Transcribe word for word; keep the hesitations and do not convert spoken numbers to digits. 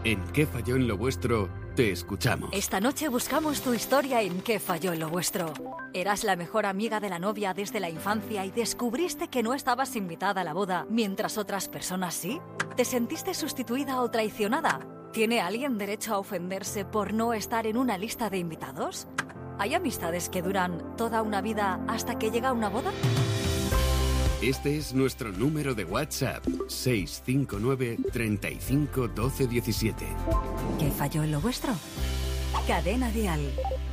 En ¿Qué falló en lo vuestro? Te escuchamos. Esta noche buscamos tu historia en ¿Qué falló en lo vuestro? Eras la mejor amiga de la novia desde la infancia y descubriste que no estabas invitada a la boda, mientras otras personas sí. ¿Te sentiste sustituida o traicionada? ¿Tiene alguien derecho a ofenderse por no estar en una lista de invitados? ¿Hay amistades que duran toda una vida hasta que llega una boda? Este es nuestro número de WhatsApp, seis cinco nueve, treinta y cinco, doce, diecisiete. ¿Qué falló en lo vuestro? Cadena Dial.